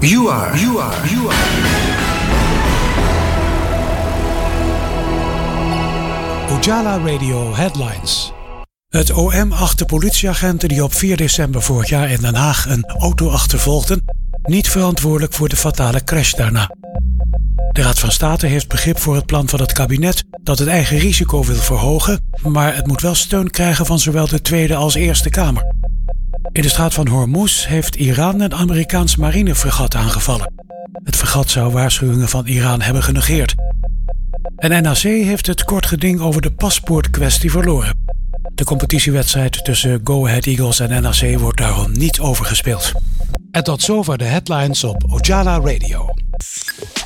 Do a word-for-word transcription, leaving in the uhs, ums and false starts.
You are, you are, you are. Ojala Radio Headlines. Het O M acht de politieagenten die op vier december vorig jaar in Den Haag een auto achtervolgden niet verantwoordelijk voor de fatale crash daarna. De Raad van State heeft begrip voor het plan van het kabinet dat het eigen risico wil verhogen, maar het moet wel steun krijgen van zowel de Tweede als Eerste Kamer. In de straat van Hormuz heeft Iran een Amerikaans marinefregat aangevallen. Het fregat zou waarschuwingen van Iran hebben genegeerd. En N A C heeft het kort geding over de paspoortkwestie verloren. De competitiewedstrijd tussen Go Ahead Eagles en N A C wordt daarom niet overgespeeld. En tot zover de headlines op Ojala Radio.